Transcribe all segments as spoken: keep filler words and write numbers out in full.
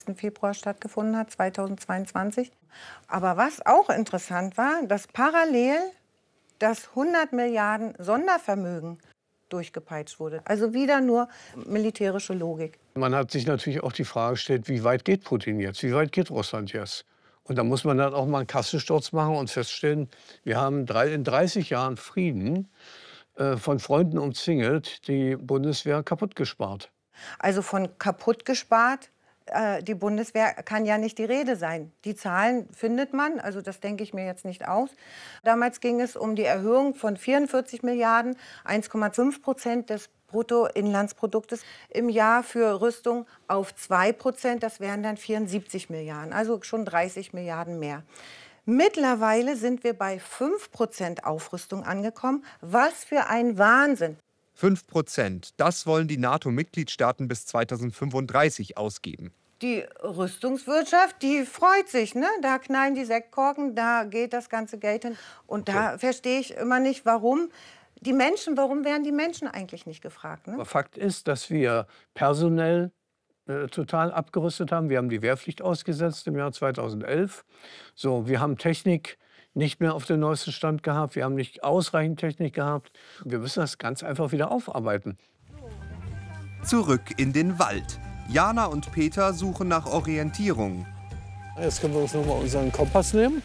im Februar stattgefunden hat, zweitausendzweiundzwanzig. Aber was auch interessant war, dass parallel das hundert Milliarden Sondervermögen durchgepeitscht wurde. Also wieder nur militärische Logik. Man hat sich natürlich auch die Frage gestellt, wie weit geht Putin jetzt? Wie weit geht Russland jetzt? Und da muss man dann auch mal einen Kassensturz machen und feststellen, wir haben drei, in dreißig Jahren Frieden äh, von Freunden umzingelt, die Bundeswehr kaputt gespart. Also von kaputt gespart, äh, die Bundeswehr kann ja nicht die Rede sein. Die Zahlen findet man, also das denke ich mir jetzt nicht aus. Damals ging es um die Erhöhung von vierundvierzig Milliarden, eins Komma fünf Prozent des Bruttoinlandsproduktes im Jahr für Rüstung auf zwei Prozent. Das wären dann vierundsiebzig Milliarden, also schon dreißig Milliarden mehr. Mittlerweile sind wir bei fünf Prozent Aufrüstung angekommen. Was für ein Wahnsinn! fünf Prozent, das wollen die NATO-Mitgliedstaaten bis zweitausendfünfunddreißig ausgeben. Die Rüstungswirtschaft, die freut sich, ne? Da knallen die Sektkorken, da geht das ganze Geld hin. Und da okay. verstehe ich immer nicht, warum die Menschen, warum werden die Menschen eigentlich nicht gefragt? Ne? Aber Fakt ist, dass wir personell äh, total abgerüstet haben. Wir haben die Wehrpflicht ausgesetzt im Jahr zweitausendelf. So, wir haben Technik nicht mehr auf den neuesten Stand gehabt. Wir haben nicht ausreichend Technik gehabt. Wir müssen das ganz einfach wieder aufarbeiten. Zurück in den Wald. Jana und Peter suchen nach Orientierung. Jetzt können wir uns noch mal unseren Kompass nehmen.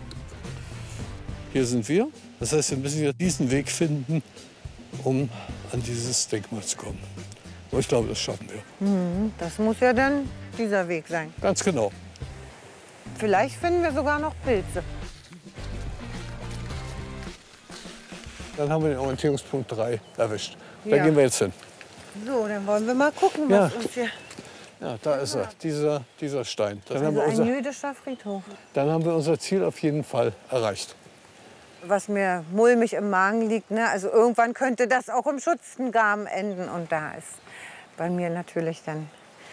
Hier sind wir. Das heißt, wir müssen jetzt diesen Weg finden, um an dieses Denkmal zu kommen. Aber ich glaube, das schaffen wir. Mhm, das muss ja dann dieser Weg sein. Ganz genau. Vielleicht finden wir sogar noch Pilze. Dann haben wir den Orientierungspunkt drei erwischt. Da Ja. gehen wir jetzt hin. So, dann wollen wir mal gucken, was Ja. uns hier... Ja, da ist er, dieser, dieser Stein. Dann, Also haben wir ein unser, jüdischer Friedhof. dann haben wir unser Ziel auf jeden Fall erreicht. Was mir mulmig im Magen liegt, ne? Also irgendwann könnte das auch im Schützengraben enden. Und da ist bei mir natürlich dann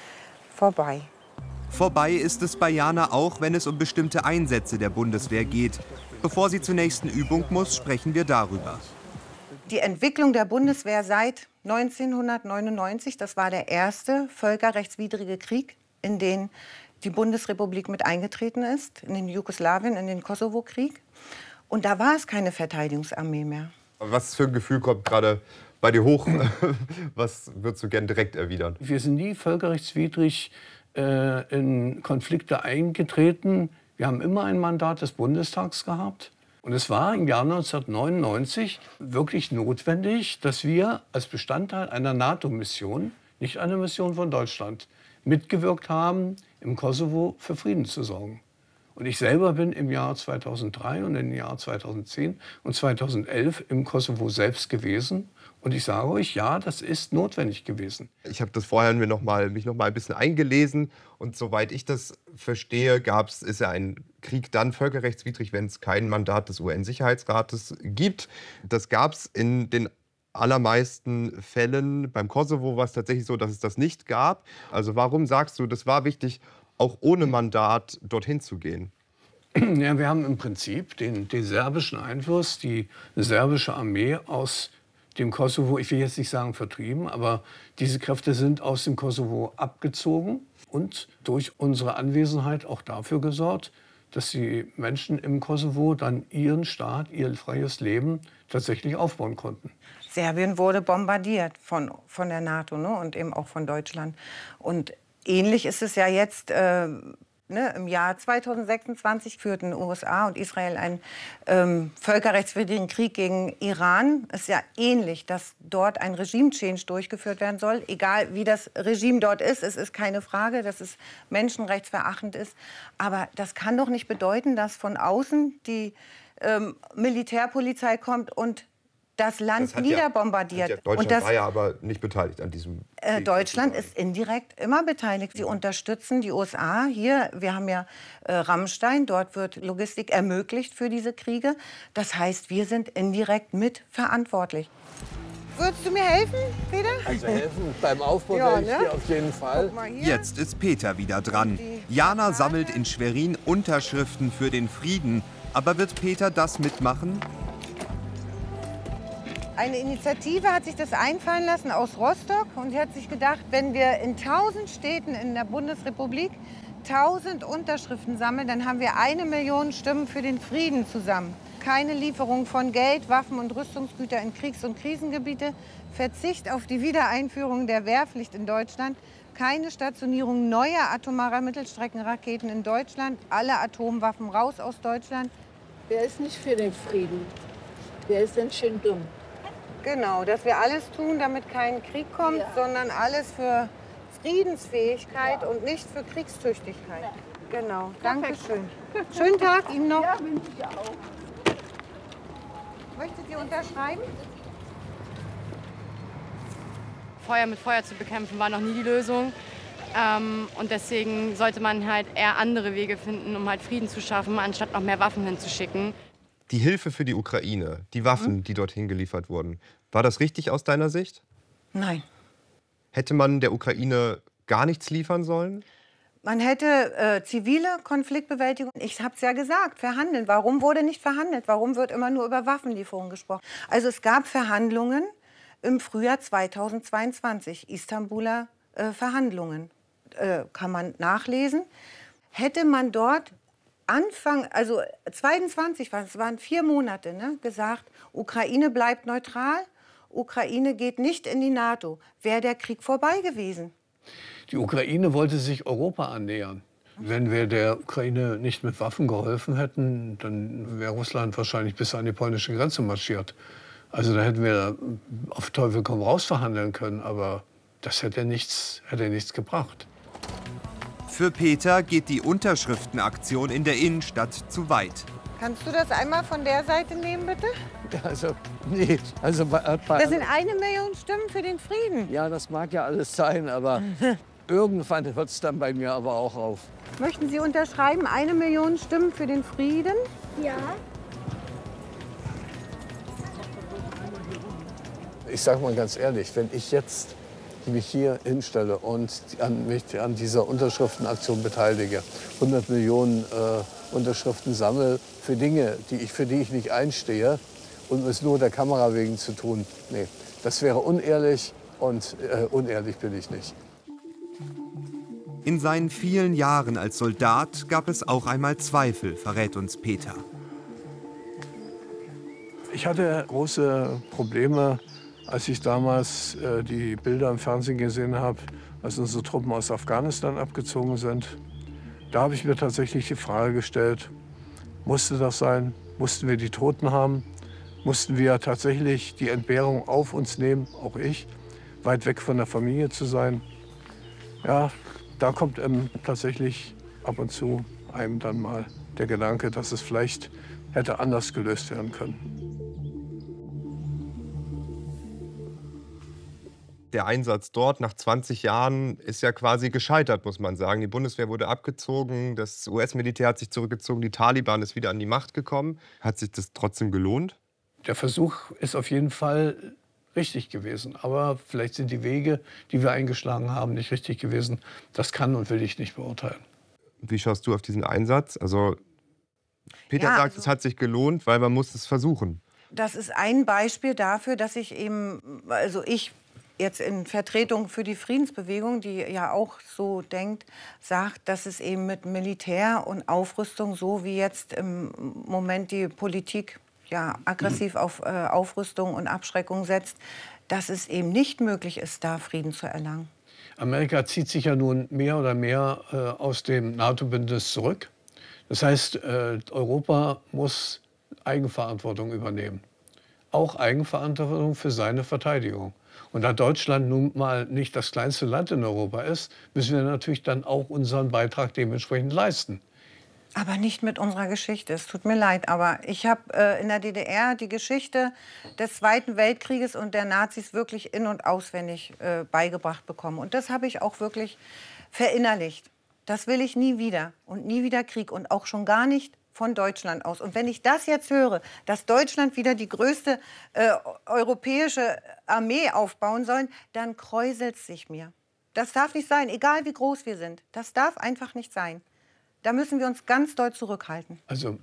vorbei. Vorbei ist es bei Jana auch, wenn es um bestimmte Einsätze der Bundeswehr geht. Bevor sie zur nächsten Übung muss, sprechen wir darüber. Die Entwicklung der Bundeswehr seit neunzehnhundertneunundneunzig, das war der erste völkerrechtswidrige Krieg, in den die Bundesrepublik mit eingetreten ist, in den Jugoslawien, in den Kosovo-Krieg. Und da war es keine Verteidigungsarmee mehr. Was für ein Gefühl kommt gerade bei dir hoch? Was würdest du gern direkt erwidern? Wir sind nie völkerrechtswidrig äh, in Konflikte eingetreten. Wir haben immer ein Mandat des Bundestags gehabt. Und es war im Jahr neunzehnhundertneunundneunzig wirklich notwendig, dass wir als Bestandteil einer NATO-Mission, nicht einer Mission von Deutschland, mitgewirkt haben, im Kosovo für Frieden zu sorgen. Und ich selber bin im Jahr zweitausenddrei und im Jahr zweitausendzehn und zweitausendelf im Kosovo selbst gewesen. Und ich sage euch, ja, das ist notwendig gewesen. Ich habe das vorher mir noch mal, mich noch mal ein bisschen eingelesen. Und soweit ich das verstehe, gab's, ist ja ein Krieg dann völkerrechtswidrig, wenn es kein Mandat des U N-Sicherheitsrates gibt. Das gab es in den allermeisten Fällen. Beim Kosovo war es tatsächlich so, dass es das nicht gab. Also warum sagst du, das war wichtig, auch ohne Mandat dorthin zu gehen? Ja, wir haben im Prinzip den, den serbischen Einfluss, die serbische Armee aus dem Kosovo, ich will jetzt nicht sagen vertrieben, aber diese Kräfte sind aus dem Kosovo abgezogen und durch unsere Anwesenheit auch dafür gesorgt, dass die Menschen im Kosovo dann ihren Staat, ihr freies Leben tatsächlich aufbauen konnten. Serbien wurde bombardiert von, von der NATO, ne? Und eben auch von Deutschland. Und ähnlich ist es ja jetzt, äh, ne? Im Jahr zweitausendsechsundzwanzig führten U S A und Israel einen ähm, völkerrechtswidrigen Krieg gegen Iran. Es ist ja ähnlich, dass dort ein Regime-Change durchgeführt werden soll. Egal, wie das Regime dort ist, es ist keine Frage, dass es menschenrechtsverachtend ist. Aber das kann doch nicht bedeuten, dass von außen die ähm, Militärpolizei kommt und das Land Das niederbombardiert. Ja, ja, Deutschland und das, war ja aber nicht beteiligt an diesem äh, Krieg, Deutschland sozusagen. ist indirekt immer beteiligt. Sie unterstützen die U S A. Hier, wir haben ja äh, Rammstein, dort wird Logistik ermöglicht für diese Kriege. Das heißt, wir sind indirekt mitverantwortlich. Würdest du mir helfen, Peter? Also helfen beim Aufbau Ja, werde ich ne? dir auf jeden Fall. Guck mal hier. Jetzt ist Peter wieder dran. Jana sammelt in Schwerin Unterschriften für den Frieden. Aber wird Peter das mitmachen? Eine Initiative hat sich das einfallen lassen aus Rostock und die hat sich gedacht, wenn wir in tausend Städten in der Bundesrepublik tausend Unterschriften sammeln, dann haben wir eine Million Stimmen für den Frieden zusammen. Keine Lieferung von Geld, Waffen und Rüstungsgütern in Kriegs- und Krisengebiete, Verzicht auf die Wiedereinführung der Wehrpflicht in Deutschland, keine Stationierung neuer atomarer Mittelstreckenraketen in Deutschland, alle Atomwaffen raus aus Deutschland. Wer ist nicht für den Frieden? Wer ist denn schön dumm? Genau, dass wir alles tun, damit kein Krieg kommt, ja. sondern alles für Friedensfähigkeit ja. und nicht für Kriegstüchtigkeit. Ja. Genau, danke schön. Schönen Tag Ihnen noch. Ja, wünsche ich auch. Möchtet ihr unterschreiben? Feuer mit Feuer zu bekämpfen war noch nie die Lösung. Ähm, und deswegen sollte man halt eher andere Wege finden, um halt Frieden zu schaffen, anstatt noch mehr Waffen hinzuschicken. Die Hilfe für die Ukraine, die Waffen, mhm. die dorthin geliefert wurden, war das richtig aus deiner Sicht? Nein. Hätte man der Ukraine gar nichts liefern sollen? Man hätte äh, zivile Konfliktbewältigung, ich habe es ja gesagt, verhandeln. Warum wurde nicht verhandelt? Warum wird immer nur über Waffenlieferungen gesprochen? Also es gab Verhandlungen im Frühjahr zweitausendzweiundzwanzig, Istanbuler äh, Verhandlungen, äh, kann man nachlesen. Hätte man dort Anfang, also zweiundzwanzig, es waren vier Monate, ne, gesagt, Ukraine bleibt neutral, Ukraine geht nicht in die NATO, wäre der Krieg vorbei gewesen. Die Ukraine wollte sich Europa annähern. Wenn wir der Ukraine nicht mit Waffen geholfen hätten, dann wäre Russland wahrscheinlich bis an die polnische Grenze marschiert. Also da hätten wir auf Teufel komm raus verhandeln können, aber das hätte nichts, hätte nichts gebracht. Für Peter geht die Unterschriftenaktion in der Innenstadt zu weit. Kannst du das einmal von der Seite nehmen, bitte? Also, nee, also bei, bei, das sind eine Million Stimmen für den Frieden. Ja, das mag ja alles sein, aber irgendwann hört es dann bei mir aber auch auf. Möchten Sie unterschreiben, eine Million Stimmen für den Frieden? Ja. Ich sage mal ganz ehrlich, wenn ich jetzt mich hier hinstelle und an, mich an dieser Unterschriftenaktion beteilige, hundert Millionen äh, Unterschriften sammle für Dinge, die ich, für die ich nicht einstehe und es nur der Kamera wegen zu tun, nee, das wäre unehrlich und äh, unehrlich bin ich nicht. In seinen vielen Jahren als Soldat gab es auch einmal Zweifel, verrät uns Peter. Ich hatte große Probleme, als ich damals äh, die Bilder im Fernsehen gesehen habe, als unsere Truppen aus Afghanistan abgezogen sind. Da habe ich mir tatsächlich die Frage gestellt, musste das sein? Mussten wir die Toten haben? Mussten wir tatsächlich die Entbehrung auf uns nehmen, auch ich, weit weg von der Familie zu sein? Ja, da kommt ähm, tatsächlich ab und zu einem dann mal der Gedanke, dass es vielleicht hätte anders gelöst werden können. Der Einsatz dort nach zwanzig Jahren ist ja quasi gescheitert, muss man sagen. Die Bundeswehr wurde abgezogen, das U S-Militär hat sich zurückgezogen, die Taliban ist wieder an die Macht gekommen. Hat sich das trotzdem gelohnt? Der Versuch ist auf jeden Fall richtig gewesen. Aber vielleicht sind die Wege, die wir eingeschlagen haben, nicht richtig gewesen. Das kann und will ich nicht beurteilen. Wie schaust du auf diesen Einsatz? Also Peter ja, sagt, also, es hat sich gelohnt, weil man muss es versuchen. Das ist ein Beispiel dafür, dass ich eben, also ich jetzt in Vertretung für die Friedensbewegung, die ja auch so denkt, sagt, dass es eben mit Militär und Aufrüstung, so wie jetzt im Moment die Politik ja aggressiv auf äh, Aufrüstung und Abschreckung setzt, dass es eben nicht möglich ist, da Frieden zu erlangen. Amerika zieht sich ja nun mehr oder mehr äh, aus dem NATO-Bündnis zurück. Das heißt, äh, Europa muss Eigenverantwortung übernehmen. Auch Eigenverantwortung für seine Verteidigung. Und da Deutschland nun mal nicht das kleinste Land in Europa ist, müssen wir natürlich dann auch unseren Beitrag dementsprechend leisten. Aber nicht mit unserer Geschichte. Es tut mir leid, aber ich habe äh, in der D D R die Geschichte des Zweiten Weltkrieges und der Nazis wirklich in- und auswendig äh, beigebracht bekommen. Und das habe ich auch wirklich verinnerlicht. Das will ich nie wieder. Und nie wieder Krieg. Und auch schon gar nicht von Deutschland aus. Und wenn ich das jetzt höre, dass Deutschland wieder die größte äh, europäische Armee aufbauen soll, dann kräuselt es sich mir. Das darf nicht sein, egal wie groß wir sind. Das darf einfach nicht sein. Da müssen wir uns ganz doll zurückhalten. Also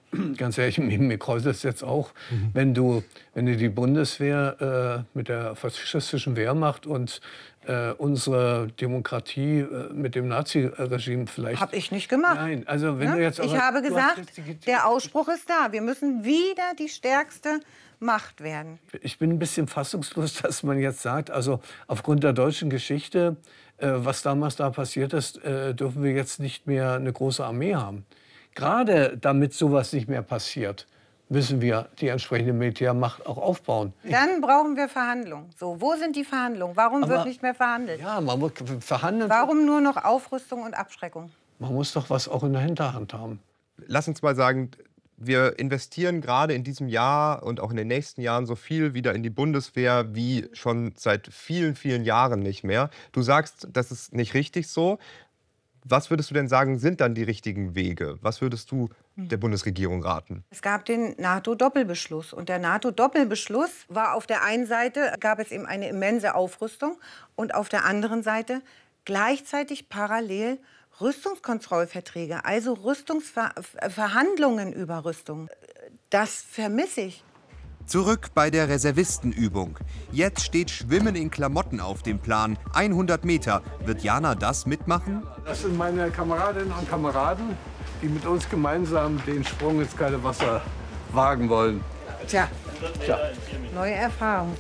ganz ehrlich, mir kräuselt es jetzt auch, mhm. wenn, du, wenn du die Bundeswehr äh, mit der faschistischen Wehrmacht und äh, unsere Demokratie äh, mit dem Naziregime vielleicht... Habe ich nicht gemacht. Nein, also wenn ne? du jetzt... Ich aber, habe gesagt, der Ausspruch ist da. Wir müssen wieder die stärkste Macht werden. Ich bin ein bisschen fassungslos, dass man jetzt sagt, also aufgrund der deutschen Geschichte, äh, was damals da passiert ist, äh, dürfen wir jetzt nicht mehr eine große Armee haben. Gerade damit sowas nicht mehr passiert, müssen wir die entsprechende Militärmacht auch aufbauen. Dann brauchen wir Verhandlungen. So, wo sind die Verhandlungen? Warum Aber, wird nicht mehr verhandelt? Ja, man muss verhandeln. Warum nur noch Aufrüstung und Abschreckung? Man muss doch was auch in der Hinterhand haben. Lass uns mal sagen, wir investieren gerade in diesem Jahr und auch in den nächsten Jahren so viel wieder in die Bundeswehr wie schon seit vielen, vielen Jahren nicht mehr. Du sagst, das ist nicht richtig so. Was würdest du denn sagen, sind dann die richtigen Wege? Was würdest du der Bundesregierung raten? Es gab den NATO-Doppelbeschluss. Und der NATO-Doppelbeschluss war auf der einen Seite, gab es eben eine immense Aufrüstung und auf der anderen Seite gleichzeitig parallel Rüstungskontrollverträge, also Rüstungsverhandlungen über Rüstung. Das vermisse ich. Zurück bei der Reservistenübung. Jetzt steht Schwimmen in Klamotten auf dem Plan. hundert Meter. Wird Jana das mitmachen? Das sind meine Kameradinnen und Kameraden, die mit uns gemeinsam den Sprung ins kalte Wasser wagen wollen. Tja, Tja. neue Erfahrung.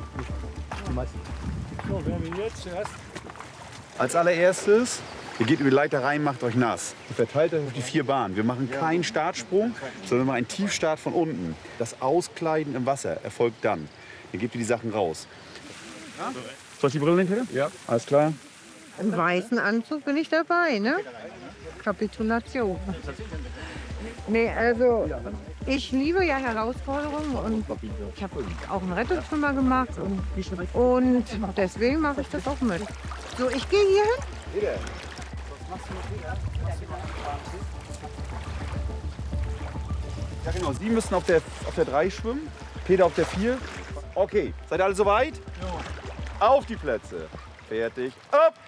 So, wer will jetzt zuerst? Als allererstes, ihr geht über die Leiter rein, macht euch nass. Ihr verteilt euch auf die vier Bahnen. Wir machen keinen Startsprung, sondern einen Tiefstart von unten. Das Auskleiden im Wasser erfolgt dann. Dann gebt ihr die Sachen raus. Ja? Soll ich die Brille nicht wieder? Ja. Alles klar. Im weißen Anzug bin ich dabei, ne? Kapitulation. Nee, also ich liebe ja Herausforderungen und ich habe auch einen Rettungsschwimmer gemacht und, und deswegen mache ich das auch mit. So, ich gehe hier hin. Ja genau, Sie müssen auf der, auf der drei schwimmen, Peter auf der vier. Okay, seid ihr alle soweit? Ja. Auf die Plätze. Fertig, ab!